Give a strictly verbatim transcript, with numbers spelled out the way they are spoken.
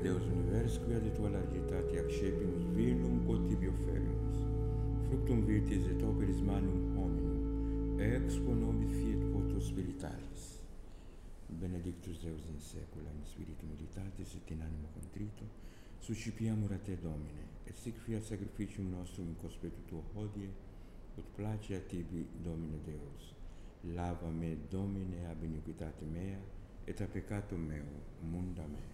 Deus universo, quia de tua largitate accepimus vilum quotibio ferimus. Fructum virtis et operis manum hominum, ex quo nobis fiet potus spiritualis. Benedictus Deus in saecula, in spiritu militatis et in animo contrito, suscipiamur a te, Domine, et sic fiat sacrificium nostrum in conspectu tuo hodie, ut place a tibi, Domine Deus. Lava me, Domine, ab iniquitate mea, et a peccatum meu, munda me.